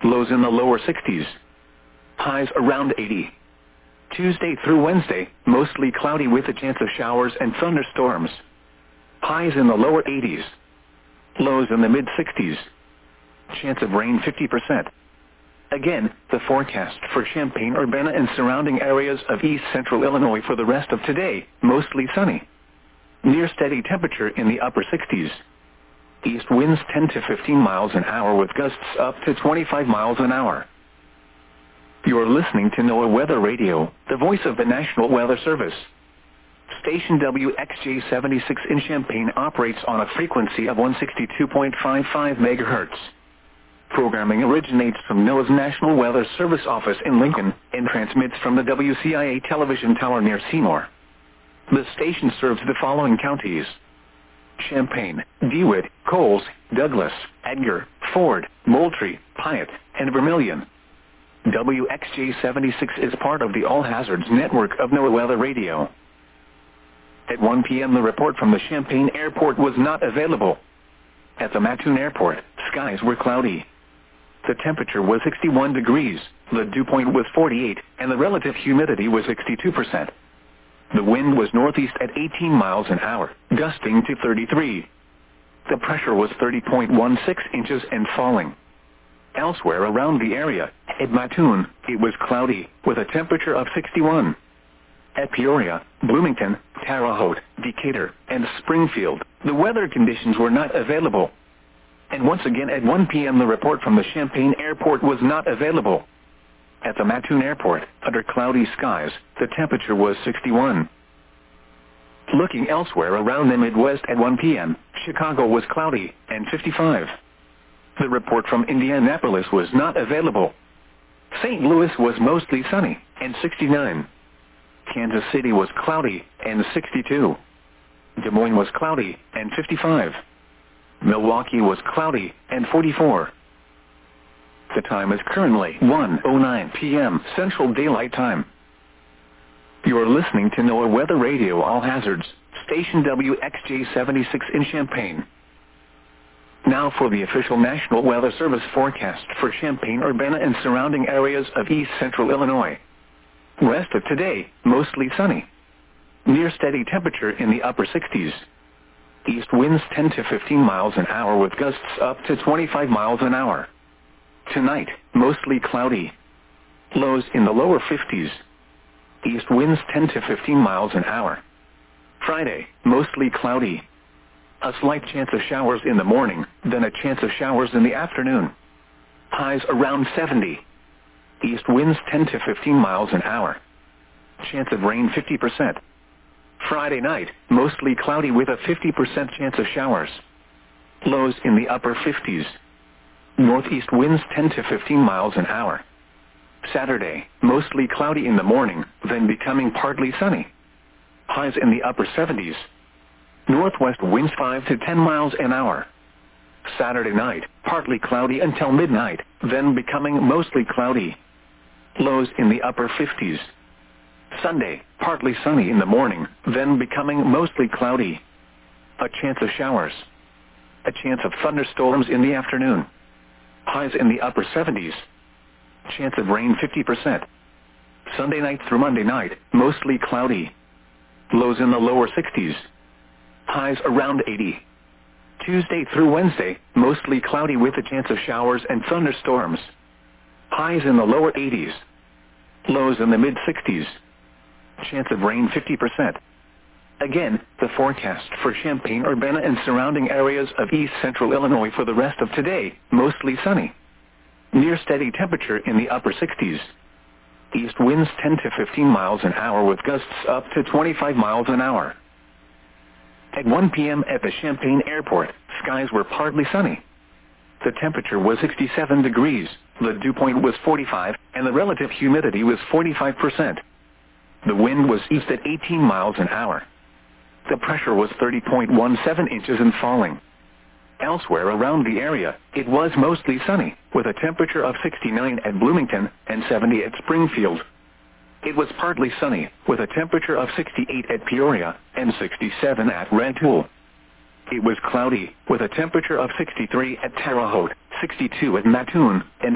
lows in the lower 60s. Highs around 80. Tuesday through Wednesday, mostly cloudy with a chance of showers and thunderstorms. Highs in the lower 80s. Lows in the mid-60s. Chance of rain 50%. Again, the forecast for Champaign-Urbana and surrounding areas of east central Illinois for the rest of today, mostly sunny. Near steady temperature in the upper 60s. East winds 10 to 15 miles an hour with gusts up to 25 miles an hour. You're listening to NOAA Weather Radio, the voice of the National Weather Service. Station WXJ-76 in Champaign operates on a frequency of 162.55 megahertz. Programming originates from NOAA's National Weather Service office in Lincoln and transmits from the WCIA television tower near Seymour. The station serves the following counties: Champaign, DeWitt, Coles, Douglas, Edgar, Ford, Moultrie, Piatt, and Vermilion. WXJ-76 is part of the All Hazards network of NOAA Weather Radio. At 1 p.m. the report from the Champaign Airport was not available. At the Mattoon Airport, skies were cloudy. The temperature was 61 degrees, the dew point was 48, and the relative humidity was 62%. The wind was northeast at 18 miles an hour, gusting to 33. The pressure was 30.16 inches and falling. Elsewhere around the area, at Mattoon, it was cloudy, with a temperature of 61. At Peoria, Bloomington, Terre Haute, Decatur, and Springfield, the weather conditions were not available. And once again at 1 p.m. the report from the Champaign Airport was not available. At the Mattoon Airport, under cloudy skies, the temperature was 61. Looking elsewhere around the Midwest at 1 p.m., Chicago was cloudy, and 55. The report from Indianapolis was not available. St. Louis was mostly sunny, and 69. Kansas City was cloudy, and 62. Des Moines was cloudy, and 55. Milwaukee was cloudy, and 44. The time is currently 1:09 p.m. Central Daylight Time. You are listening to NOAA Weather Radio All Hazards, station WXJ-76 in Champaign. Now for the official National Weather Service forecast for Champaign-Urbana and surrounding areas of east central Illinois. Rest of today, mostly sunny. Near steady temperature in the upper 60s. East winds 10 to 15 miles an hour with gusts up to 25 miles an hour. Tonight, mostly cloudy. Lows in the lower 50s. East winds 10 to 15 miles an hour. Friday, mostly cloudy. A slight chance of showers in the morning, then a chance of showers in the afternoon. Highs around 70. East winds 10 to 15 miles an hour. Chance of rain 50%. Friday night, mostly cloudy with a 50% chance of showers. Lows in the upper 50s. Northeast winds 10 to 15 miles an hour. Saturday, mostly cloudy in the morning, then becoming partly sunny. Highs in the upper 70s. Northwest winds 5 to 10 miles an hour. Saturday night, partly cloudy until midnight, then becoming mostly cloudy. Lows in the upper 50s. Sunday, partly sunny in the morning, then becoming mostly cloudy. A chance of showers. A chance of thunderstorms in the afternoon. Highs in the upper 70s. Chance of rain 50%. Sunday night through Monday night, mostly cloudy. Lows in the lower 60s. Highs around 80. Tuesday through Wednesday, mostly cloudy with a chance of showers and thunderstorms. Highs in the lower 80s. Lows in the mid-60s. Chance of rain 50%. Again, the forecast for Champaign-Urbana and surrounding areas of east central Illinois for the rest of today, mostly sunny. Near steady temperature in the upper 60s. East winds 10 to 15 miles an hour with gusts up to 25 miles an hour. At 1 p.m. at the Champaign Airport, skies were partly sunny. The temperature was 67 degrees, the dew point was 45, and the relative humidity was 45%. The wind was east at 18 miles an hour. The pressure was 30.17 inches and falling. Elsewhere around the area, it was mostly sunny, with a temperature of 69 at Bloomington and 70 at Springfield. It was partly sunny, with a temperature of 68 at Peoria and 67 at Rantoul. It was cloudy, with a temperature of 63 at Terre Haute, 62 at Mattoon, and